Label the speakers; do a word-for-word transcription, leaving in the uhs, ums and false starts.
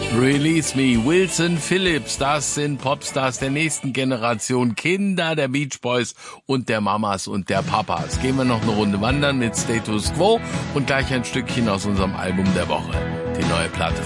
Speaker 1: Release Me, Wilson Phillips, das sind Popstars der nächsten Generation, Kinder der Beach Boys und der Mamas und der Papas. Gehen wir noch eine Runde wandern mit Status Quo und gleich ein Stückchen aus unserem Album der Woche, die neue Platte